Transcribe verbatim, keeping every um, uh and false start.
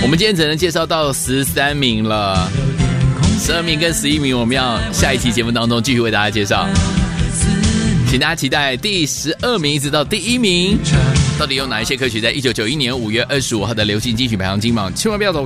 我们今天只能介绍到十三名了，十二名跟十一名我们要下一期节目当中继续为大家介绍，请大家期待第十二名一直到第一名到底有哪一些歌曲在一九九一年五月二十五号的流行金曲排行金榜，千万不要走